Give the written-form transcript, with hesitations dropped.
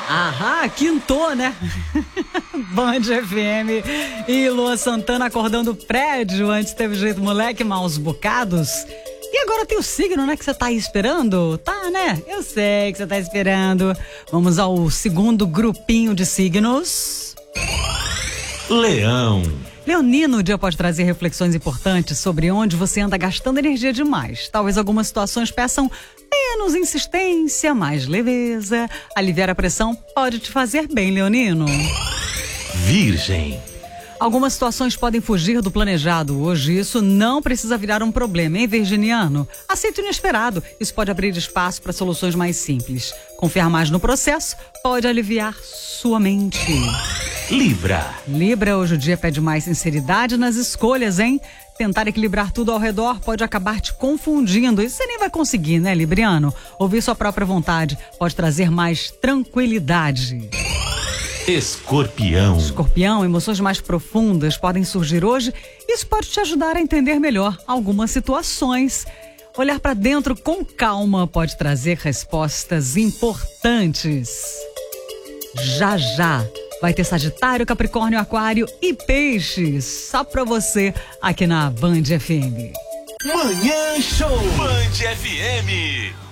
Ahá, quintou, né? Band FM e Luan Santana acordando o prédio. Antes teve jeito moleque, maus bocados. E agora tem o signo, né, que você tá aí esperando? Tá, né? Eu sei que você tá esperando. Vamos ao segundo grupinho de signos. Leão. Leonino, o dia pode trazer reflexões importantes sobre onde você anda gastando energia demais. Talvez algumas situações peçam menos insistência, mais leveza. Aliviar a pressão pode te fazer bem, Leonino. Virgem. Algumas situações podem fugir do planejado hoje. Isso não precisa virar um problema, hein, virginiano? Aceite o inesperado. Isso pode abrir espaço para soluções mais simples. Confiar mais no processo pode aliviar sua mente. Libra. Libra, hoje o dia pede mais sinceridade nas escolhas, hein? Tentar equilibrar tudo ao redor pode acabar te confundindo. Isso você nem vai conseguir, né, Libriano? Ouvir sua própria vontade pode trazer mais tranquilidade. Escorpião. Escorpião, emoções mais profundas podem surgir hoje. Isso pode te ajudar a entender melhor algumas situações. Olhar para dentro com calma pode trazer respostas importantes. Já já vai ter Sagitário, Capricórnio, Aquário e Peixes. Só pra você aqui na Band FM. Manhã Show. Band FM.